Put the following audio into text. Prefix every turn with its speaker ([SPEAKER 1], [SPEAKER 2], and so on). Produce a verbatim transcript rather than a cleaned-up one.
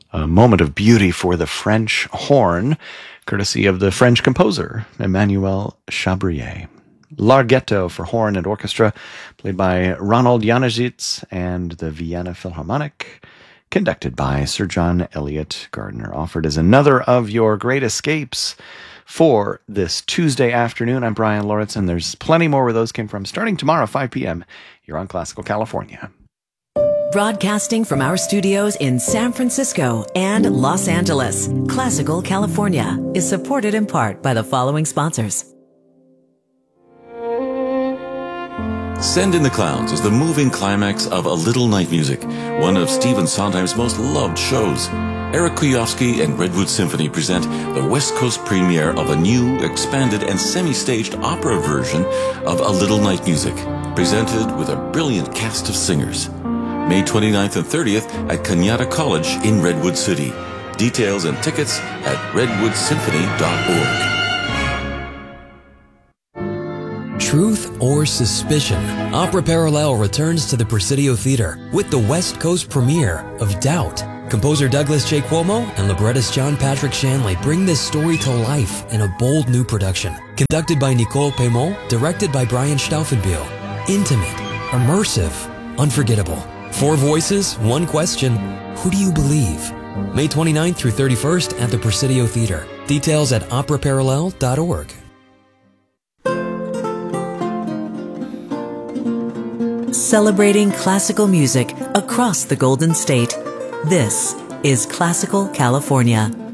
[SPEAKER 1] A moment of beauty for the French horn, courtesy of the French composer, Emmanuel Chabrier. Larghetto for horn and orchestra, played by Ronald Janowicz and the Vienna Philharmonic, conducted by Sir John Eliot Gardiner, offered as another of your great escapes for this Tuesday afternoon. I'm Brian Lauritsen. There's plenty more where those came from, starting tomorrow, five p.m. here on Classical California.
[SPEAKER 2] Broadcasting from our studios in San Francisco and Los Angeles, Classical California is supported in part by the following sponsors.
[SPEAKER 3] Send in the Clowns is the moving climax of A Little Night Music, one of Stephen Sondheim's most loved shows. Eric Kuyovsky and Redwood Symphony present the West Coast premiere of a new, expanded, and semi-staged opera version of A Little Night Music, presented with a brilliant cast of singers. May twenty-ninth and thirtieth at Cañada College in Redwood City. Details and tickets at redwood symphony dot org.
[SPEAKER 4] Truth or Suspicion? Opera Parallel returns to the Presidio Theater with the West Coast premiere of Doubt. Composer Douglas J. Cuomo and librettist John Patrick Shanley bring this story to life in a bold new production. Conducted by Nicole Pemont, directed by Brian Stauffenbiel. Intimate, immersive, unforgettable. Four voices, one question. Who do you believe? May twenty-ninth through thirty-first at the Presidio Theater. Details at opera parallel dot org.
[SPEAKER 2] Celebrating classical music across the Golden State. This is Classical California.